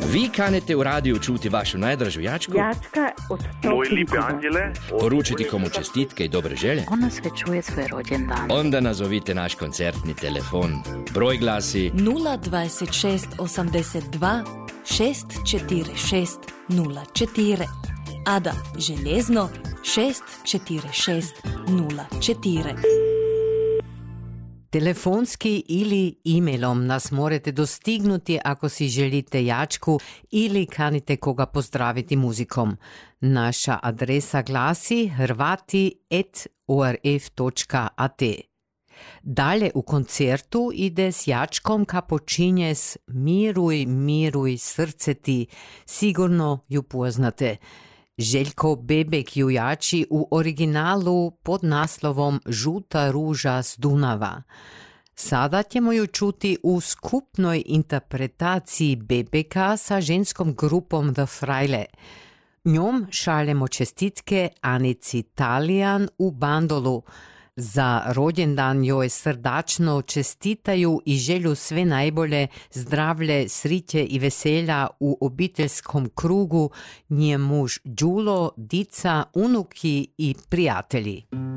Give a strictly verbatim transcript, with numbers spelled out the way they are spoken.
Vi kanete u radiju čuti vašu najdražu jačku, Jačka od sto Moj lipi anđele, poručiti komu čestitke i dobre želje. Ona sve čuje svoj rođendan. Onda nazovite naš koncertni telefon. Broj glasi nula dvajset šest osamdeset dva šest četiri šest nula četiri. Ada željezno šest četiri šest nula četiri. Telefonski ili e-mailom nas morate dostignuti ako si želite jačku ili kanite koga pozdraviti muzikom. Naša adresa glasi hrvati at o r f točka a t. Dalje u koncertu ide s jačkom ka počinje s Miruj, miruj srce ti, sigurno ju poznate. Željko Bebek ju jači u originalu pod naslovom Žuta ruža s Dunava. Sada ćemo ju čuti u skupnoj interpretaciji Bebeka sa ženskom grupom The Frajle. Njom šaljemo čestitke Anici Talijan u Bandolu. Za rođendan joj srdačno čestitaju i želju sve najbolje, zdravlje, sriće i veselja u obiteljskom krugu, njen muž Đulo, dica, unuki i prijatelji.